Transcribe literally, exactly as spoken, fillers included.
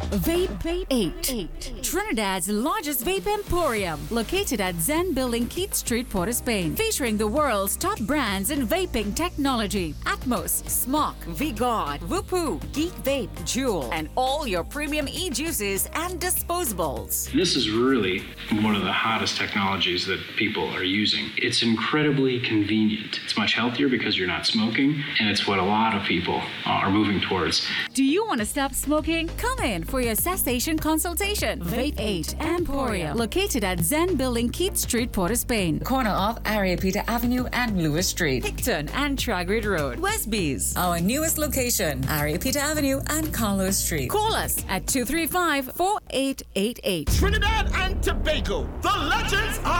Vape Vape eight. Trinidad's largest vape emporium, located at Zen Building, Keith Street, Port of Spain, featuring the world's top brands in vaping technology: Atmos, Smok, V-God, Whoopoo, Geek Vape, Juul, and all your premium e-juices and disposables. This is really one of the hottest technologies that people are using. It's incredibly convenient. It's much healthier because you're not smoking, and it's what a lot of people are moving towards. Do you want to stop smoking? Come in for your cessation consultation. Vape eight Emporium, located at Zen Building, Keith Street, Port of Spain, corner of Ariapita Avenue and Lewis Street, Picton and Tragrid Road, Westbees. Our newest location, Ariapita Avenue and Carlos Street. Call us at two three five, four eight eight eight. Trinidad and Tobago, the legends are